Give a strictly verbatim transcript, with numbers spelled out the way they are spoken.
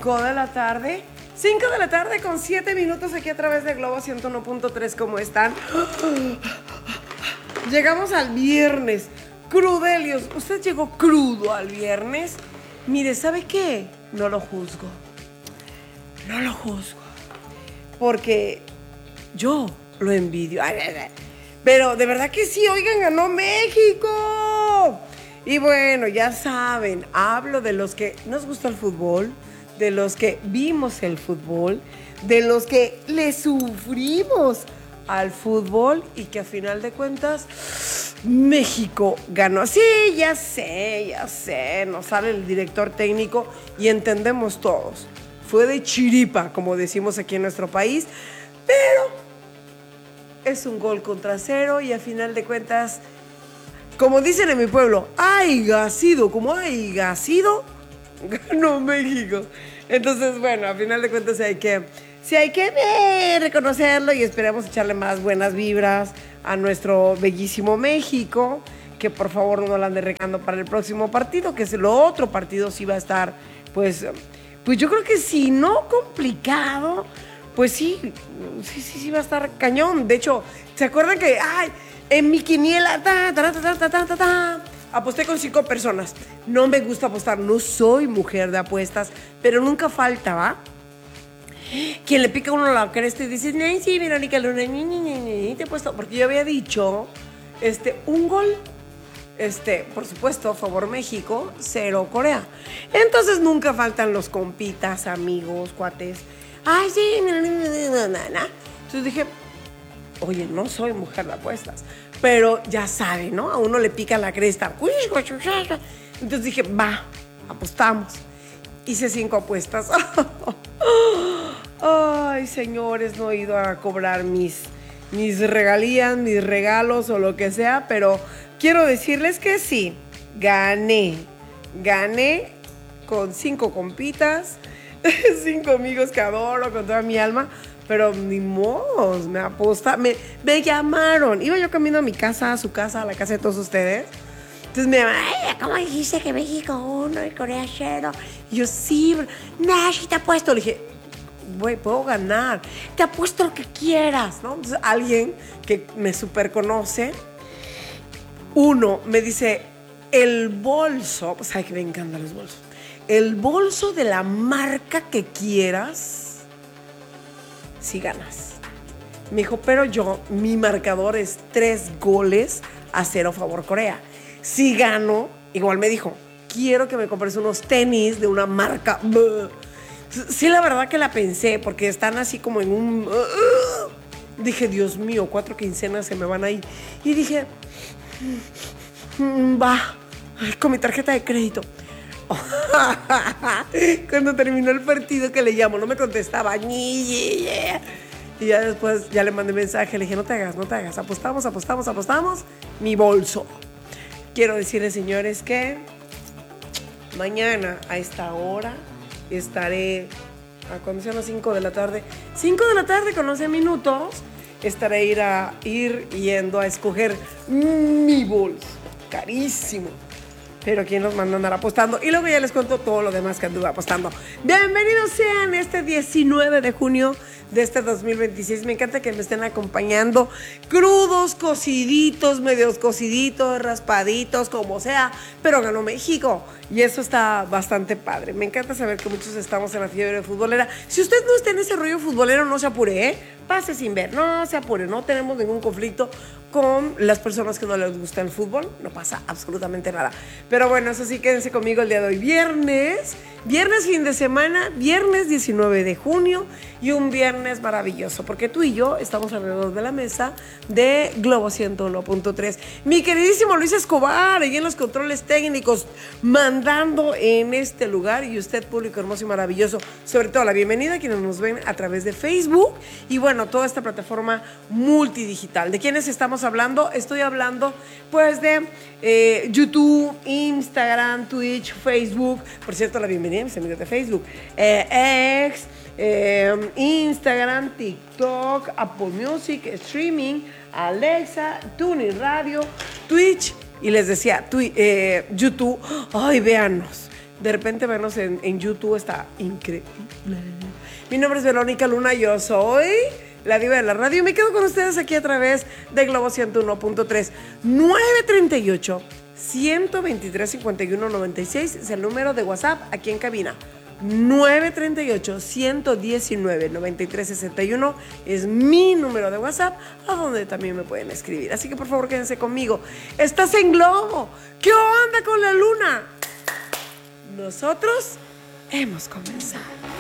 cinco de la tarde. cinco de la tarde con siete minutos aquí a través de Globo ciento uno punto tres. ¿Cómo están? Llegamos al viernes. Crudelios, ¿usted llegó crudo al viernes? Mire, ¿sabe qué? No lo juzgo. No lo juzgo. Porque yo lo envidio. Ay, ay, ay. Pero de verdad que sí, oigan, ganó México. Y bueno, ya saben, hablo de los que nos gusta el fútbol, de los que vimos el fútbol, de los que le sufrimos al fútbol y que a final de cuentas México ganó. Sí, ya sé, ya sé, nos sale el director técnico y entendemos todos. Fue de chiripa, como decimos aquí en nuestro país, pero es un gol contra cero y a final de cuentas, como dicen en mi pueblo, haiga sido como haiga sido, ganó México. Entonces, bueno, a final de cuentas hay que, sí hay que ver, reconocerlo y esperemos echarle más buenas vibras a nuestro bellísimo México, que por favor no lo ande regando para el próximo partido, que es el otro partido sí va a estar, pues, pues yo creo que si no complicado, pues sí, sí, sí, sí va a estar cañón. De hecho, ¿se acuerdan que, ay, en mi quiniela, ta, ta, ta, ta, ta, ta, ta, aposté con cinco personas? No me gusta apostar, no soy mujer de apuestas, pero nunca falta, ¿va? Quien le pica a uno la cresta y dice, no, sí, Verónica Luna, ni, ni, ni, ni, te he puesto, porque yo había dicho, este, un gol, este, por supuesto, a favor México, cero Corea. Entonces nunca faltan los compitas, amigos, cuates. Ay, sí, na, na, na, na, na. Entonces dije, oye, no soy mujer de apuestas, pero ya sabe, ¿no? A uno le pica la cresta. Entonces dije, va, apostamos. Hice cinco apuestas. Ay, señores, no he ido a cobrar mis, mis regalías, mis regalos o lo que sea, pero quiero decirles que sí, gané. Gané con cinco compitas, cinco amigos que adoro con toda mi alma. Pero ni modo, me aposta, me, me llamaron. Iba yo camino a mi casa, a su casa, a la casa de todos ustedes. Entonces me llamaron, ay, ¿cómo dijiste que México uno y Corea cero? Y yo, sí, no, sí te apuesto. Le dije, güey, puedo ganar. Te apuesto lo que quieras, ¿no? Entonces alguien que me super conoce, uno me dice, el bolso, pues ay, que me encantan los bolsos. El bolso de la marca que quieras, si ganas. Me dijo, pero yo, mi marcador es tres goles a cero favor Corea. Si gano, igual me dijo, quiero que me compres unos tenis de una marca. Sí, la verdad que la pensé, porque están así como en un... Dije, Dios mío, cuatro quincenas se me van a ir. Y dije, va, con mi tarjeta de crédito. Cuando terminó el partido que le llamo, no me contestaba. Y ya después ya le mandé mensaje, le dije, no te hagas, no te hagas, apostamos, apostamos, apostamos, mi bolso. Quiero decirles, señores, que mañana a esta hora estaré, a cuando sean las cinco de la tarde, cinco de la tarde con once minutos, estaré ir a ir yendo a escoger mi bolso, carísimo. Pero ¿quién nos manda a andar apostando? Y luego ya les cuento todo lo demás que anduve apostando. Bienvenidos sean este diecinueve de junio de este dos mil veintiséis. Me encanta que me estén acompañando. Crudos, cociditos, medios cociditos, raspaditos, como sea. Pero ganó México. Y eso está bastante padre. Me encanta saber que muchos estamos en la fiebre futbolera. Si usted no está en ese rollo futbolero, no se apure, ¿eh? Pase sin ver, no se apure. No tenemos ningún conflicto con las personas que no les gusta el fútbol. No pasa absolutamente nada. Pero bueno, eso sí, quédense conmigo el día de hoy. Viernes, viernes fin de semana, viernes diecinueve de junio y un viernes maravilloso, porque tú y yo estamos alrededor de la mesa de Globo ciento uno punto tres. Mi queridísimo Luis Escobar, ahí en los controles técnicos, mandando en este lugar, y usted, público hermoso y maravilloso, sobre todo la bienvenida a quienes nos ven a través de Facebook y bueno, toda esta plataforma multidigital. ¿De quiénes estamos hablando? Estoy hablando pues de eh, YouTube, Instagram, Twitch, Facebook. Por cierto, la bienvenida a mis amigos de Facebook, eh, X, eh, Instagram, TikTok, Apple Music, Streaming, Alexa, TuneIn Radio, Twitch y les decía, twi- eh, YouTube. Ay, véanos, de repente vernos en, en YouTube está increíble. Mi nombre es Verónica Luna, yo soy la diva de la radio y me quedo con ustedes aquí a través de Globo ciento uno punto tres. nueve treinta y ocho, ciento veintitrés, cincuenta y uno, noventa y seis es el número de WhatsApp aquí en cabina. nueve treinta y ocho, ciento diecinueve, noventa y tres sesenta y uno es mi número de WhatsApp, a donde también me pueden escribir. Así que por favor quédense conmigo. Estás en Globo. ¿Qué onda con la luna? Nosotros hemos comenzado.